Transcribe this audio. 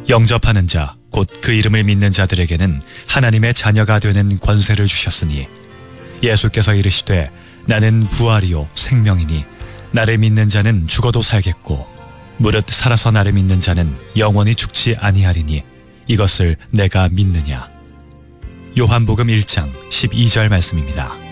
영접하는 자, 곧 그 이름을 믿는 자들에게는 하나님의 자녀가 되는 권세를 주셨으니 예수께서 이르시되 나는 부활이요 생명이니 나를 믿는 자는 죽어도 살겠고 무릇 살아서 나를 믿는 자는 영원히 죽지 아니하리니 이것을 내가 믿느냐. 요한복음 1장 12절 말씀입니다.